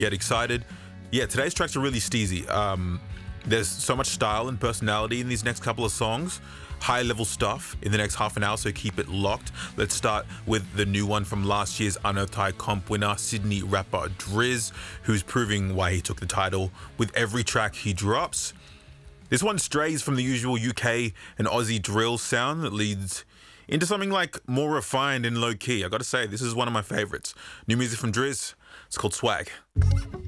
Get excited. Yeah, today's tracks are really steezy. There's so much style and personality in these next couple of songs. High level stuff in the next half an hour, so keep it locked. Let's start with the new one from last year's Anotai comp winner, Sydney rapper Drizz, who's proving why he took the title with every track he drops. This one strays from the usual UK and Aussie drill sound that leads into something like more refined and low key. I gotta say, this is one of my favorites. New music from Drizz, it's called Swag.